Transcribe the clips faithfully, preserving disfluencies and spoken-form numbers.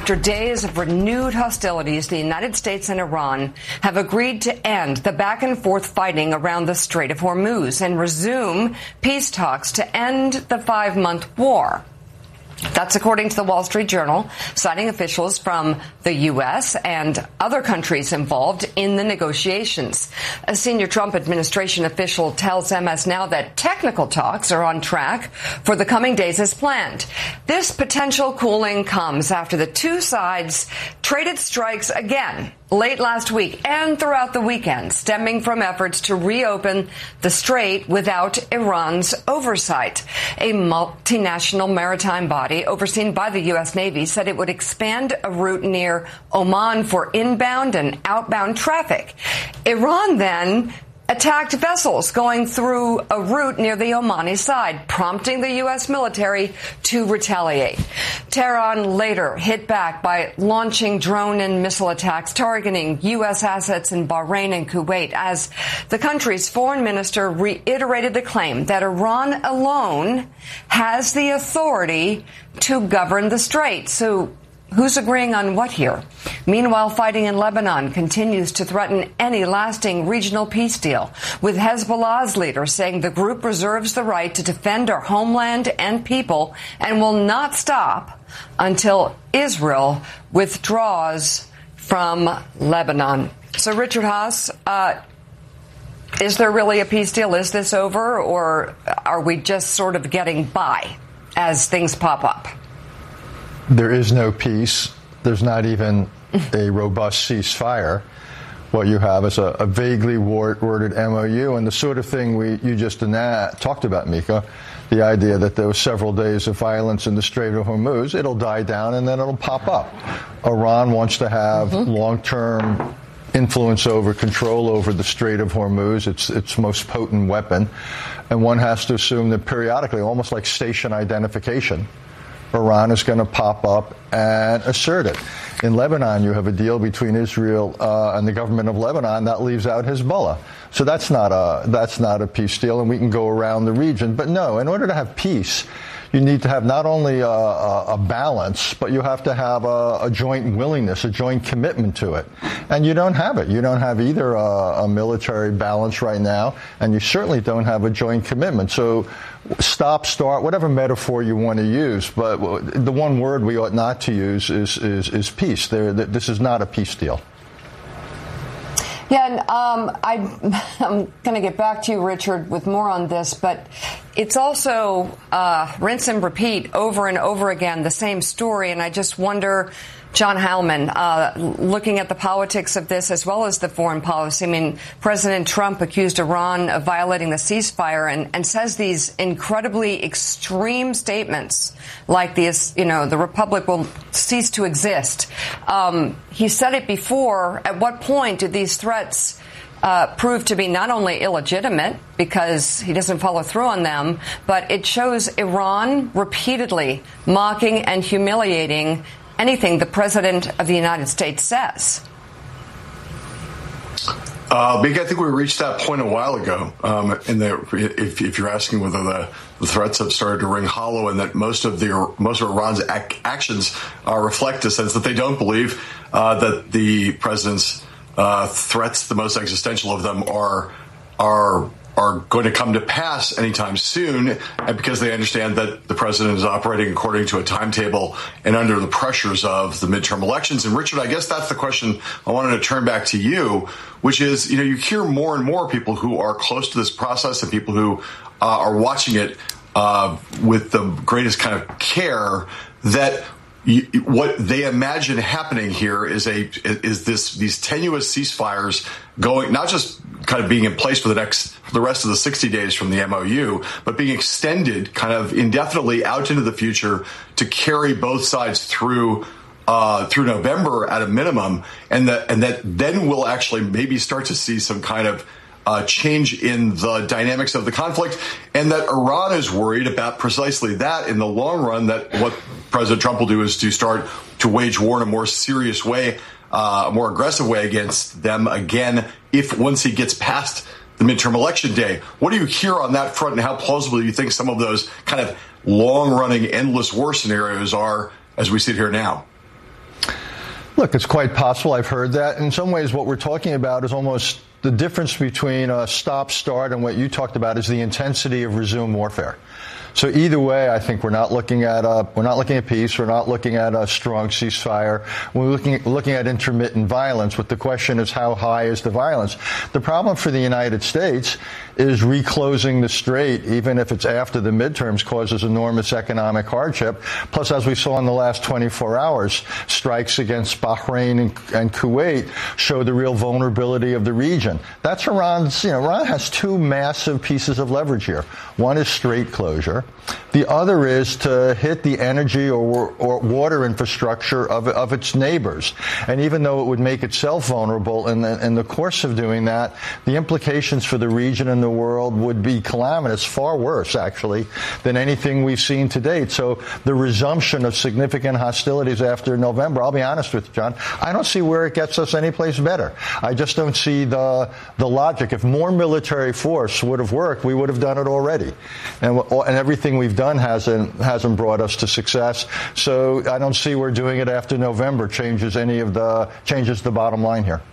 After days of renewed hostilities, the United States and Iran have agreed to end the back and forth fighting around the Strait of Hormuz and resume peace talks to end the five-month war. That's according to the Wall Street Journal, citing officials from the U S and other countries involved in the negotiations. A senior Trump administration official tells M S Now that technical talks are on track for the coming days as planned. This potential cooling comes after the two sides traded strikes again late last week and throughout the weekend, stemming from efforts to reopen the strait without Iran's oversight. A multinational maritime body overseen by the U S Navy said it would expand a route near Oman for inbound and outbound traffic. Iran then attacked vessels going through a route near the Omani side, prompting the U S military to retaliate. Tehran later hit back by launching drone and missile attacks targeting U S assets in Bahrain and Kuwait as the country's foreign minister reiterated the claim that Iran alone has the authority to govern the strait. So who's agreeing on what here? Meanwhile, fighting in Lebanon continues to threaten any lasting regional peace deal, with Hezbollah's leader saying the group reserves the right to defend our homeland and people and will not stop until Israel withdraws from Lebanon. So, Richard Haass, uh, is there really a peace deal? Is this over, or are we just sort of getting by as things pop up? There is no peace. There's not even a robust ceasefire. What you have is a, a vaguely worded M O U and the sort of thing we you just ana- talked about, Mika, the idea that there were several days of violence in the Strait of Hormuz. It'll die down and then it'll pop up. Iran wants to have mm-hmm. long-term influence over, control over the Strait of Hormuz, its its most potent weapon. And one has to assume that periodically, almost like station identification, Iran is going to pop up and assert it. In Lebanon, you have a deal between Israel uh, and the government of Lebanon that leaves out Hezbollah. So that's not a that's not a peace deal, and we can go around the region. But no, in order to have peace, you need to have not only a, a, a balance, but you have to have a, a joint willingness, a joint commitment to it. And you don't have it. You don't have either a, a military balance right now, and you certainly don't have a joint commitment. So stop, start, whatever metaphor you want to use, but the one word we ought not to use is is, is peace. There, this is not a peace deal. Yeah, and um, I, I'm going to get back to you, Richard, with more on this, but it's also uh, rinse and repeat over and over again, the same story, and I just wonder, John Heilman, uh, looking at the politics of this as well as the foreign policy. I mean, President Trump accused Iran of violating the ceasefire and, and says these incredibly extreme statements like this, you know, the republic will cease to exist. Um, he said it before. At what point did these threats Uh, proved to be not only illegitimate because he doesn't follow through on them, but it shows Iran repeatedly mocking and humiliating anything the president of the United States says? Uh, Big, I think we reached that point a while ago. Um, in the, if, if you're asking whether the, the threats have started to ring hollow, and that most of the most of Iran's ac- actions uh, reflect a sense that they don't believe uh, that the president's Uh, threats, the most existential of them, are are are going to come to pass anytime soon, and because they understand that the president is operating according to a timetable and under the pressures of the midterm elections. And Richard, I guess that's the question I wanted to turn back to you, which is, you know, you hear more and more people who are close to this process and people who uh, are watching it uh, with the greatest kind of care that You, what they imagine happening here is a is this these tenuous ceasefires going, not just kind of being in place for the next for the rest of the sixty days from the M O U, but being extended kind of indefinitely out into the future to carry both sides through uh, through November at a minimum, and that and that then we'll actually maybe start to see some kind of Uh, change in the dynamics of the conflict, and that Iran is worried about precisely that in the long run, that what President Trump will do is to start to wage war in a more serious way, uh, a more aggressive way against them again, if once he gets past the midterm election day. What do you hear on that front, and how plausible do you think some of those kind of long-running, endless war scenarios are as we sit here now? Look, it's quite possible. I've heard that. In some ways, what we're talking about is almost the difference between a stop-start and what you talked about is the intensity of resumed warfare. So either way, I think we're not looking at a, we're not looking at peace. We're not looking at a strong ceasefire. We're looking at, looking at intermittent violence. But the question is, how high is the violence? The problem for the United States is reclosing the strait, even if it's after the midterms, causes enormous economic hardship. Plus, as we saw in the last twenty-four hours, strikes against Bahrain and, and Kuwait show the real vulnerability of the region. That's Iran's, you know, Iran has two massive pieces of leverage here. One is strait closure. The other is to hit the energy or, or water infrastructure of, of its neighbors. And even though it would make itself vulnerable in the, in the course of doing that, the implications for the region and the world would be calamitous, far worse, actually, than anything we've seen to date. So the resumption of significant hostilities after November, I'll be honest with you, John, I don't see where it gets us any place better. I just don't see the, the logic. If more military force would have worked, we would have done it already. And, and everything we've done hasn't hasn't brought us to success. So I don't see where doing it after November changes any of the changes the bottom line here.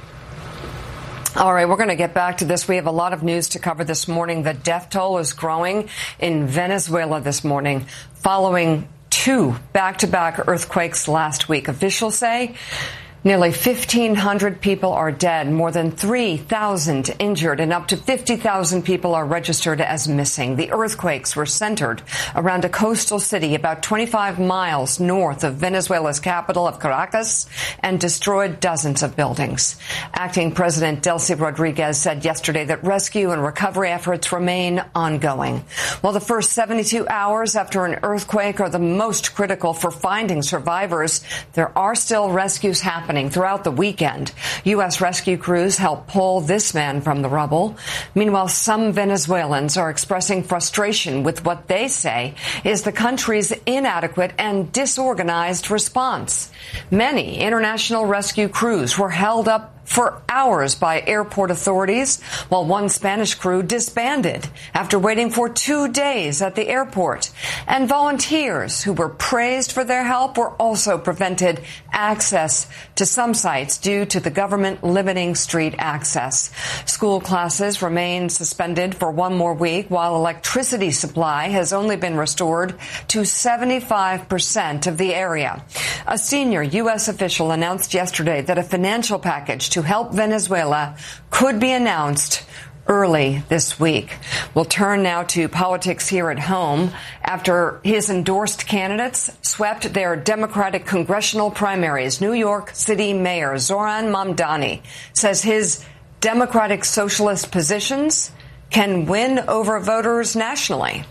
All right, we're going to get back to this. We have a lot of news to cover this morning. The death toll is growing in Venezuela this morning following two back-to-back earthquakes last week. Officials say nearly fifteen hundred people are dead, more than three thousand injured, and up to fifty thousand people are registered as missing. The earthquakes were centered around a coastal city about twenty-five miles north of Venezuela's capital of Caracas and destroyed dozens of buildings. Acting President Delcy Rodriguez said yesterday that rescue and recovery efforts remain ongoing. While the first seventy-two hours after an earthquake are the most critical for finding survivors, there are still rescues happening throughout the weekend. U S rescue crews helped pull this man from the rubble. Meanwhile, some Venezuelans are expressing frustration with what they say is the country's inadequate and disorganized response. Many international rescue crews were held up for hours by airport authorities, while one Spanish crew disbanded after waiting for two days at the airport. And volunteers who were praised for their help were also prevented access to some sites due to the government limiting street access. School classes remain suspended for one more week, while electricity supply has only been restored to seventy-five percent of the area. A senior U S official announced yesterday that a financial package to help Venezuela could be announced early this week. We'll turn now to politics here at home. After his endorsed candidates swept their Democratic congressional primaries, New York City Mayor Zoran Mamdani says his Democratic Socialist positions can win over voters nationally.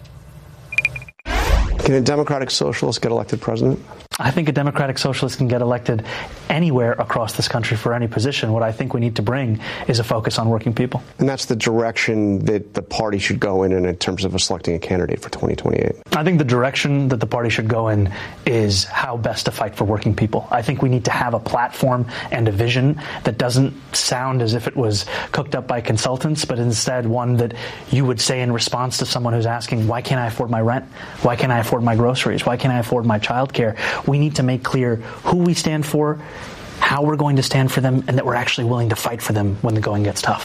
Can a Democratic Socialist get elected president? I think a Democratic Socialist can get elected anywhere across this country for any position. What I think we need to bring is a focus on working people. And that's the direction that the party should go in, in terms of selecting a candidate for twenty twenty-eight. I think the direction that the party should go in is how best to fight for working people. I think we need to have a platform and a vision that doesn't sound as if it was cooked up by consultants, but instead one that you would say in response to someone who's asking, why can't I afford my rent? Why can't I afford my groceries? Why can't I afford my childcare? We need to make clear who we stand for, how we're going to stand for them, and that we're actually willing to fight for them when the going gets tough.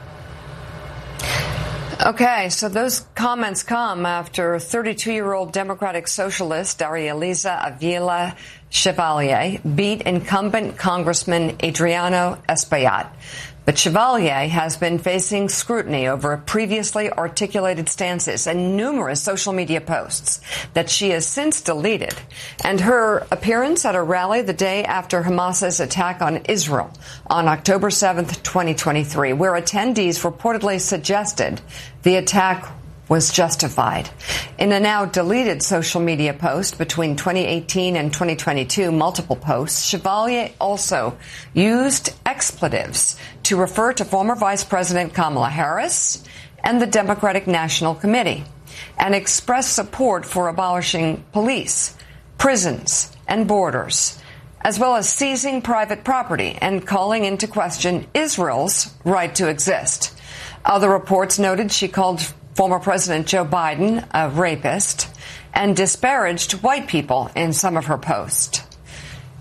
Okay, so those comments come after thirty-two-year-old Democratic Socialist Arieliza Avila Chevalier beat incumbent Congressman Adriano Espaillat. But Chevalier has been facing scrutiny over previously articulated stances and numerous social media posts that she has since deleted. And her appearance at a rally the day after Hamas's attack on Israel on October seventh, twenty twenty-three, where attendees reportedly suggested the attack was justified. In a now deleted social media post between twenty eighteen and twenty twenty-two, multiple posts, Chevalier also used expletives to refer to former Vice President Kamala Harris and the Democratic National Committee and expressed support for abolishing police, prisons, and borders, as well as seizing private property and calling into question Israel's right to exist. Other reports noted she called former President Joe Biden a rapist and disparaged white people in some of her posts.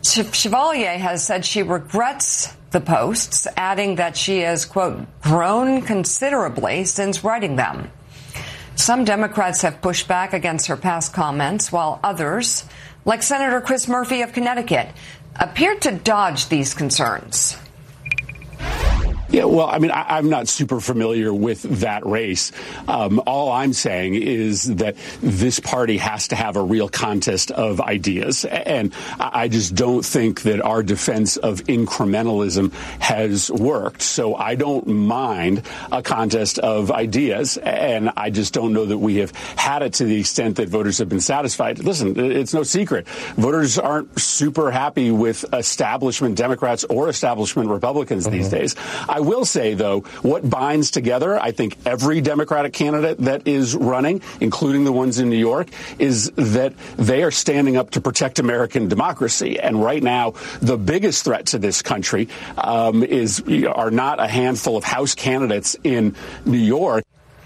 Chevalier has said she regrets the posts, adding that she has, quote, grown considerably since writing them. Some Democrats have pushed back against her past comments, while others, like Senator Chris Murphy of Connecticut, appeared to dodge these concerns. Yeah, well, I mean, I, I'm not super familiar with that race. Um, all I'm saying is that this party has to have a real contest of ideas. And I just don't think that our defense of incrementalism has worked. So I don't mind a contest of ideas. And I just don't know that we have had it to the extent that voters have been satisfied. Listen, it's no secret. Voters aren't super happy with establishment Democrats or establishment Republicans mm-hmm. these days. I will say, though, what binds together, I think, every Democratic candidate that is running, including the ones in New York, is that they are standing up to protect American democracy. And right now, the biggest threat to this country um, is are not a handful of House candidates in New York.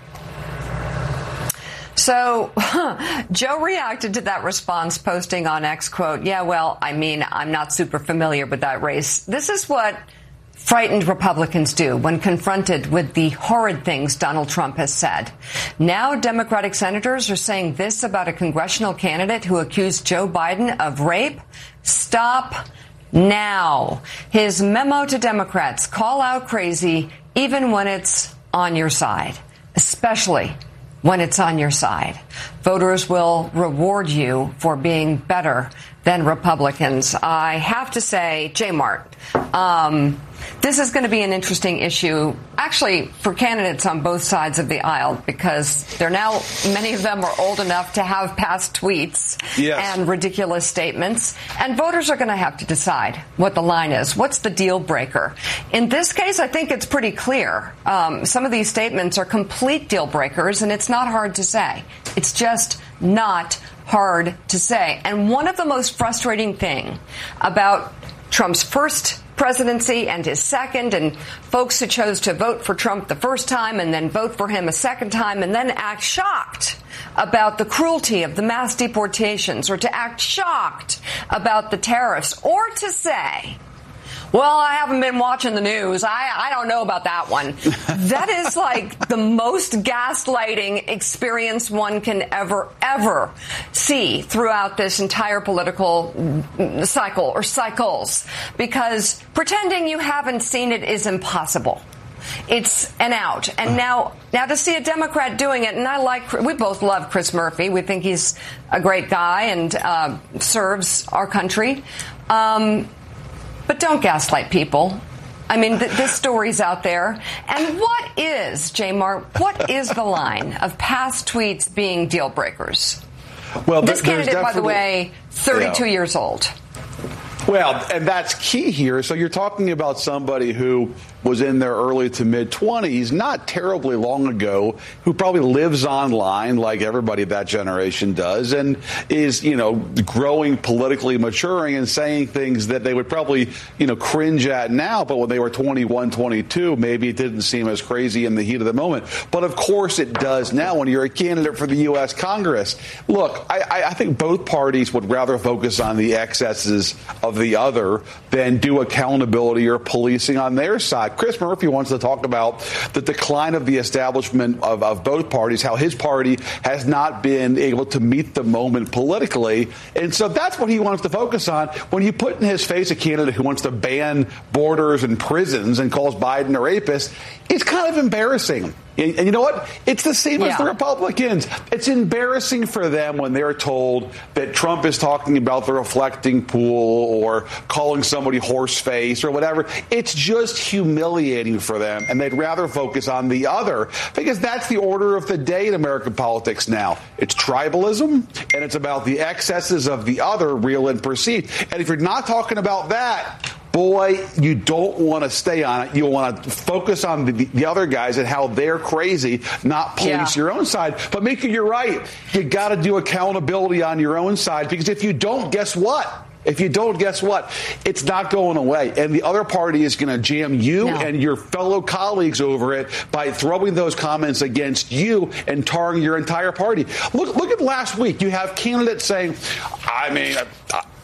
So huh, Joe reacted to that response, posting on X, quote, yeah, well, I mean, I'm not super familiar with that race. This is what frightened Republicans do when confronted with the horrid things Donald Trump has said. Now Democratic senators are saying this about a congressional candidate who accused Joe Biden of rape. Stop now. His memo to Democrats: call out crazy even when it's on your side, especially when it's on your side. Voters will reward you for being better than Republicans. I have to say, J Mart, um, this is going to be an interesting issue, actually, for candidates on both sides of the aisle, because they're now, many of them are old enough to have past tweets yes. and ridiculous statements. And voters are going to have to decide what the line is. What's the deal breaker? In this case, I think it's pretty clear. Um, some of these statements are complete deal breakers, and it's not hard to say. It's just not hard to say. And one of the most frustrating thing about Trump's first presidency and his second, and folks who chose to vote for Trump the first time and then vote for him a second time and then act shocked about the cruelty of the mass deportations, or to act shocked about the tariffs, or to say, well, I haven't been watching the news. I, I don't know about that one. That is like the most gaslighting experience one can ever, ever see throughout this entire political cycle or cycles, because pretending you haven't seen it is impossible. It's an out. And now, now to see a Democrat doing it, and I like, we both love Chris Murphy. We think he's a great guy and uh, serves our country. Um, But don't gaslight people. I mean, th- this story's out there. And what is, J Mart, what is the line of past tweets being deal breakers? Well, this candidate, by the way, thirty-two yeah. years old. Well, and that's key here. So you're talking about somebody who was in their early to mid-twenties, not terribly long ago, who probably lives online like everybody of that generation does, and is, you know, growing, politically maturing, and saying things that they would probably, you know, cringe at now, but when they were twenty-one, twenty-two, maybe it didn't seem as crazy in the heat of the moment. But of course it does now when you're a candidate for the U S Congress. Look, I, I think both parties would rather focus on the excesses of the other than do accountability or policing on their side. Chris Murphy wants to talk about the decline of the establishment of, of both parties, how his party has not been able to meet the moment politically. And so that's what he wants to focus on. When you put in his face a candidate who wants to ban borders and prisons and calls Biden a rapist, it's kind of embarrassing. And you know what? It's the same yeah. as the Republicans. It's embarrassing for them when they're told that Trump is talking about the reflecting pool or calling somebody horse face or whatever. It's just humiliating for them, and they'd rather focus on the other, because that's the order of the day in American politics now. It's tribalism, and it's about the excesses of the other, real and perceived. And if you're not talking about that, boy, you don't want to stay on it. You want to focus on the, the other guys and how they're crazy, not police yeah. your own side. But Mika, you're right. You got to do accountability on your own side, because if you don't, guess what? If you don't, guess what? It's not going away. And the other party is going to jam you no. and your fellow colleagues over it by throwing those comments against you and tarring your entire party. Look, look at last week. You have candidates saying, I mean,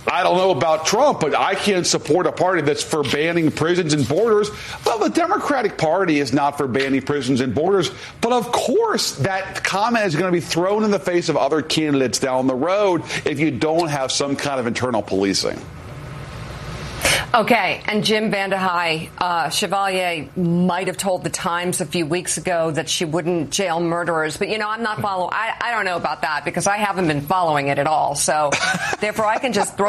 I don't know about Trump, but I can't support a party that's for banning prisons and borders. Well, the Democratic Party is not for banning prisons and borders. But of course, that comment is going to be thrown in the face of other candidates down the road if you don't have some kind of internal policing. Okay, and Jim VandeHei, uh, Chevalier might have told the Times a few weeks ago that she wouldn't jail murderers, but, you know, I'm not following. I, I don't know about that because I haven't been following it at all. So, therefore, I can just throw